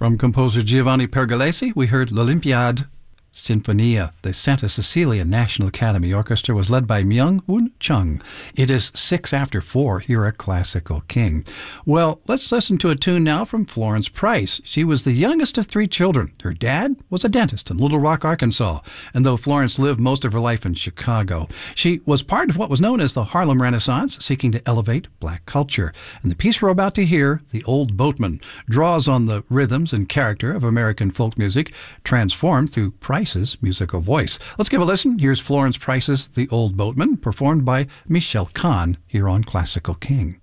From composer Giovanni Pergolesi, we heard L'Olympiade. Sinfonia. The Santa Cecilia National Academy Orchestra was led by Myung-Whun Chung. It is 4:06 here at Classical King. Well, let's listen to a tune now from Florence Price. She was the youngest of 3 children. Her dad was a dentist in Little Rock, Arkansas. And though Florence lived most of her life in Chicago, she was part of what was known as the Harlem Renaissance, seeking to elevate black culture. And the piece we're about to hear, The Old Boatman, draws on the rhythms and character of American folk music, transformed through Price's musical voice. Let's give a listen. Here's Florence Price's The Old Boatman, performed by Michelle Kahn here on Classical King.